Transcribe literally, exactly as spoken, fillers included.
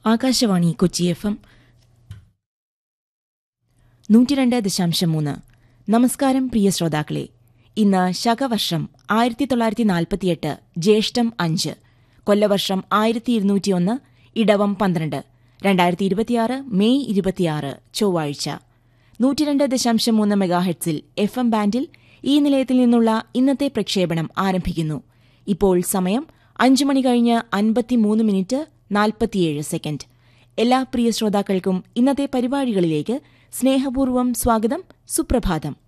Akashvani Kochi F M നൂറ്റിരണ്ട് ദശാംശം മൂന്ന്. നമസ്കാരം പ്രിയ ശ്രോതാക്കളെ. ഇന്ന് ശകവർഷം ആയിരത്തി തൊള്ളായിരത്തി നാൽപ്പത്തിയെട്ട് ജ്യേഷ്ഠം അഞ്ച്, കൊല്ലവർഷം ആയിരത്തി ഇരുന്നൂറ്റിയൊന്ന്, ഇടവം പന്ത്രണ്ട്, രണ്ടായിരത്തി ഇരുപത്തിയാറ് മെയ് ഇരുപത്തിയാറ് ചൊവ്വാഴ്ച. നൂറ്റിരണ്ട് ദശാംശം മൂന്ന് മെഗാഹെഡ്സിൽ എഫ് എം ബാൻഡിൽ ഈ നിലയത്തിൽ നിന്നുള്ള ഇന്നത്തെ പ്രക്ഷേപണം ആരംഭിക്കുന്നു. ഇപ്പോൾ സമയം അഞ്ചു മണി കഴിഞ്ഞ് അൻപത്തിമൂന്ന് മിനിറ്റ് നാൽപ്പത്തിയേഴ് സെക്കൻഡ്. എല്ലാ പ്രിയ ശ്രോതാക്കൾക്കും ഇന്നത്തെ പരിപാടികളിലേക്ക് സ്നേഹപൂർവ്വം സ്വാഗതം. സുപ്രഭാതം.